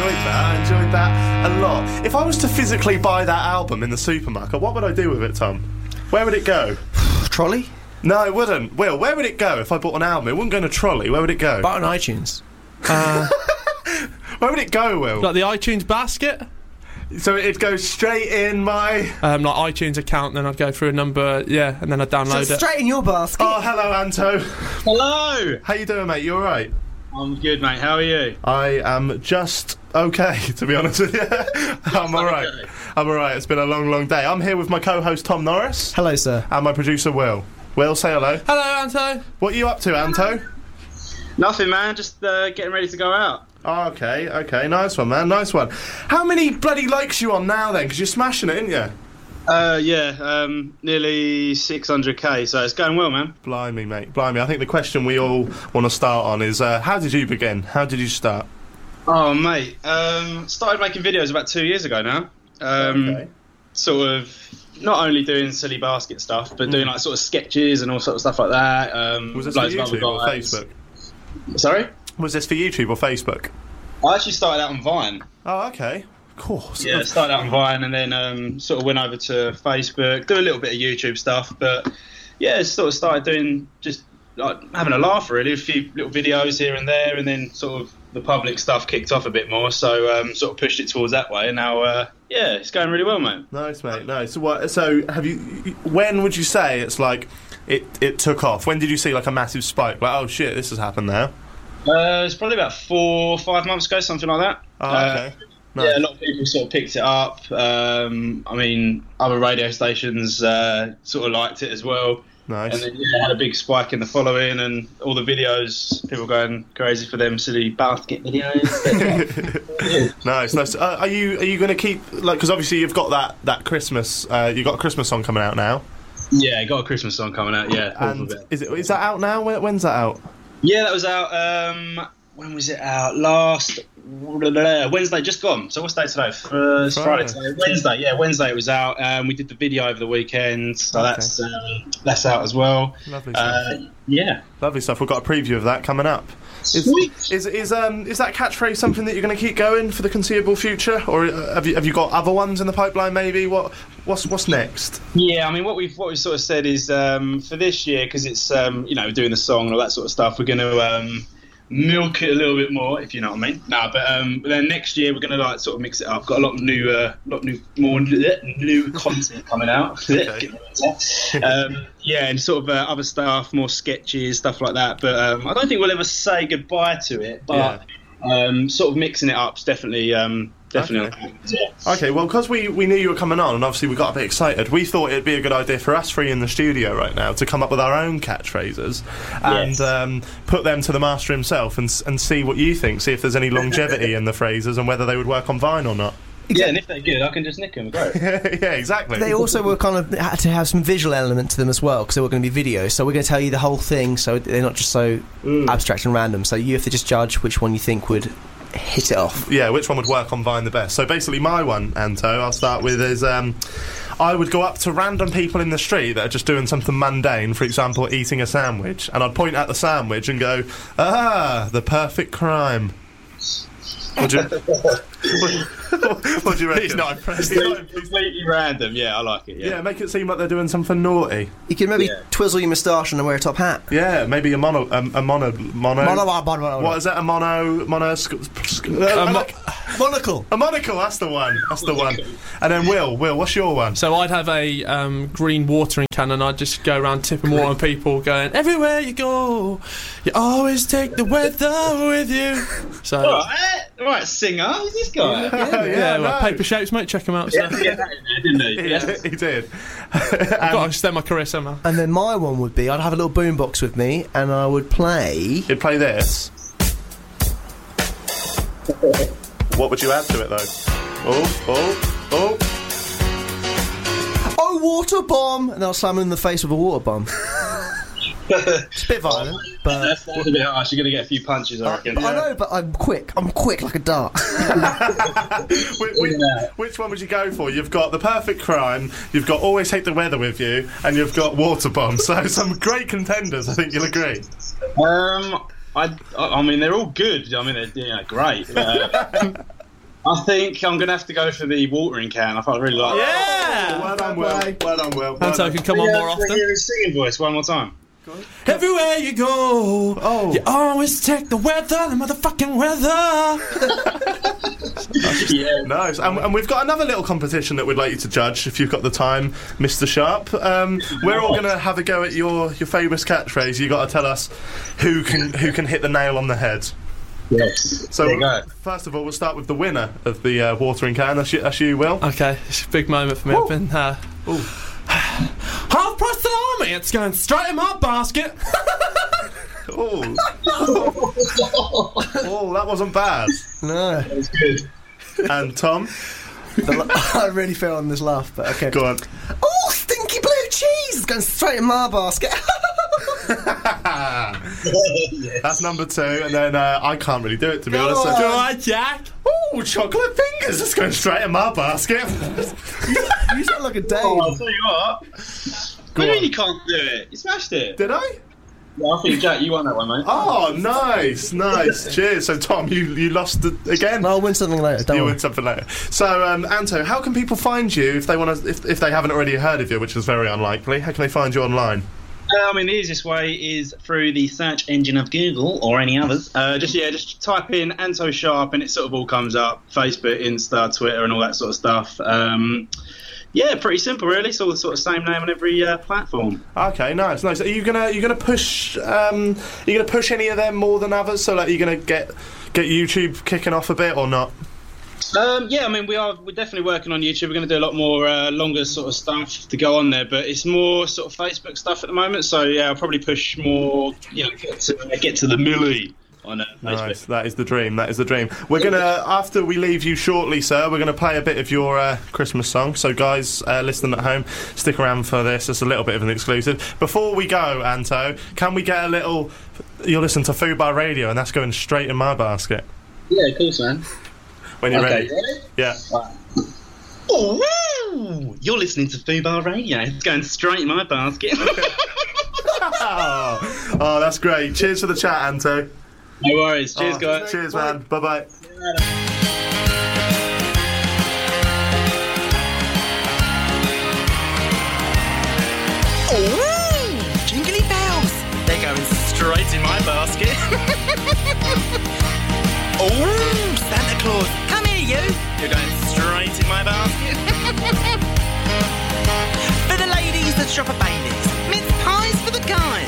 I enjoyed that a lot. If I was to physically buy that album in the supermarket, what would I do with it, Tom? Where would it go? Trolley? No, it wouldn't. Will, where would it go if I bought an album? It wouldn't go in a trolley. Where would it go? Buy it on iTunes. Where would it go, Will? Like the iTunes basket? So it'd go straight in my... Like iTunes account, then I'd go through a number, yeah, and then I'd download it. Straight in your basket. Oh, hello, Anto. Hello! How you doing, mate? You alright? I'm good, mate. How are you? I am just okay, to be honest with you. I'm alright. Okay. I'm alright. It's been a long, long day. I'm here with my co-host, Tom Norris. Hello, sir. And my producer, Will. Will, say hello. Hello, Anto. What are you up to, Anto? Nothing, man. Just getting ready to go out. Oh, okay. Nice one, man. Nice one. How many bloody likes you on now, then? Because you're smashing it, aren't you? Nearly 600k, so it's going well, man. Blimey, mate. Blimey. I think the question we all want to start on is, how did you begin? How did you start? Oh, mate. Started making videos about 2 years ago now. Okay. Sort of not only doing silly basket stuff, but doing like sort of sketches and all sort of stuff like that. Was this for loads of other YouTube or guys. Facebook? Sorry? Was this for YouTube or Facebook? I actually started out on Vine. Oh, okay. Of course. Yeah, started out on Vine and then sort of went over to Facebook, do a little bit of YouTube stuff, but yeah, sort of started doing just like having a laugh really, a few little videos here and there, and then sort of the public stuff kicked off a bit more, so sort of pushed it towards that way, and now yeah, it's going really well, mate. Nice, mate. Nice. So have you? When would you say it's like it took off? When did you see like a massive spike? Like, oh shit, this has happened now. It's probably about 4 or 5 months ago, something like that. Oh, okay. Nice. Yeah, a lot of people sort of picked it up. I mean, other radio stations sort of liked it as well. Nice. And then had a big spike in the following, and all the videos, people going crazy for them silly basket videos. Nice. Are you going to keep, like, because obviously you've got that Christmas, you've got a Christmas song coming out now. Yeah, got a Christmas song coming out. Yeah, and is that out now? When's that out? Yeah, that was out. When was it out? Last Wednesday, just gone. So what's day today? Friday today. Wednesday. Yeah, Wednesday it was out. We did the video over the weekend, so okay. that's out as well. Lovely stuff. Yeah, lovely stuff. We've got a preview of that coming up. Is that catchphrase something that you're going to keep going for the conceivable future, or have you got other ones in the pipeline? Maybe what's next? Yeah, I mean what we've sort of said is for this year, because it's we're doing the song and all that sort of stuff. We're going to milk it a little bit more, if you know what I mean. But then next year we're going to like sort of mix it up. Got a lot of new content coming out. Okay. Yeah, and sort of other stuff, more sketches, stuff like that. But I don't think we'll ever say goodbye to it. But sort of mixing it up's definitely. Okay. Okay, well, because we knew you were coming on, and obviously we got a bit excited, we thought it'd be a good idea for us three in the studio right now to come up with our own catchphrases and put them to the master himself and see what you think, see if there's any longevity in the phrases and whether they would work on Vine or not. Yeah, and if they're good, I can just nick them. Great. Yeah, exactly. They also were had to have some visual element to them as well, because they were going to be videos. So we're going to tell you the whole thing, so they're not just so abstract and random. So you have to just judge which one you think would hit it off. Yeah, which one would work on Vine the best. So basically my one, Anto, I'll start with is I would go up to random people in the street that are just doing something mundane, for example eating a sandwich, and I'd point at the sandwich and go, the perfect crime. What do you reckon? He's not impressed. Completely random. Yeah, I like it. Yeah, make it seem like they're doing something naughty. You can maybe twizzle your moustache and wear a top hat. Yeah, maybe a mono. What is that? A monocle. A monocle. That's the one. And then Will, what's your one? So I'd have a green watering can, and I'd just go around tipping water on people, going, everywhere you go, you always take the weather with you. So right, singer. Who's this guy? Well, Paper Shapes, mate. Check him out. So. Yeah, didn't he? Yeah, he did. I've got to extend my career somehow. And then my one would be, I'd have a little boombox with me, and I would play. You'd play this. What would you add to it though? Oh, water bomb! And I'll slam him in the face with a water bomb. It's a bit violent, but that's a bit harsh. You're going to get a few punches, I reckon. I know, but I'm quick like a dart. Which one would you go for? You've got the perfect crime, you've got always take the weather with you, and you've got water bomb. So some great contenders, I think you'll agree. I mean, they're all good. I mean, they're great. I think I'm going to have to go for the watering can. I really like Yeah! Well done, Will. Well done, Will. Anto can come on more often. Hear his singing voice one more time. Everywhere you go, you always take the motherfucking weather. Yeah. Nice. And we've got another little competition that we'd like you to judge if you've got the time, Mr. Sharp. We're all going to have a go at your famous catchphrase. You've got to tell us who can hit the nail on the head. Yes. So, there you go. first of all, we'll start with the winner of the watering can. That's you, Will. Okay, it's a big moment for me. I've been half-price salami. It's going straight in my basket. Oh, that wasn't bad. No. That was good. And Tom, I really fell on this laugh, but okay. go on. Oh, stinky blue cheese! It's going straight in my basket. That's number 2, and then I can't really do it, to be honest. Go on, Jack. Oh, chocolate fingers! It's going straight in my basket. You sound like a Dave. Oh, I'll tell you what. What do you mean you can't do it? You smashed it. Did I? Yeah, I think, Jack, you won that one, mate. Oh, nice. Cheers. So, Tom, you lost it again. I'll win something later. Don't You worry. win something later. So, Anto, how can people find you if they want to? If they haven't already heard of you, which is very unlikely? How can they find you online? The easiest way is through the search engine of Google or any others. Just type in Anto Sharp and it sort of all comes up. Facebook, Insta, Twitter, and all that sort of stuff. Pretty simple, really. It's all the sort of same name on every platform. Okay, nice. Are you gonna push? Push any of them more than others? So, like, are you gonna get YouTube kicking off a bit or not? We're definitely working on YouTube. We're going to do a lot more longer sort of stuff to go on there, but it's more sort of Facebook stuff at the moment. So yeah, I'll probably push more. Get to the milli on Facebook. Nice. That is the dream. We're gonna, after we leave you shortly, sir, we're gonna play a bit of your Christmas song. So guys, listening at home, stick around for this. It's a little bit of an exclusive. Before we go, Anto, can we get a little? You're listening to Fubar Radio, and that's going straight in my basket. Yeah, of course, man. When you're ready. Yeah. Right. Oh, woo! You're listening to Fubar Radio. It's going straight in my basket. Oh, that's great. Cheers for the chat, Anto. No worries. Cheers, guys. Cheers, man. Bye-bye. Oh, jingly bells. They're going straight in my basket. Oh, Santa Claus, come here, you. You're going straight in my basket. For the ladies that shop at Bailey's, mince pies for the guys.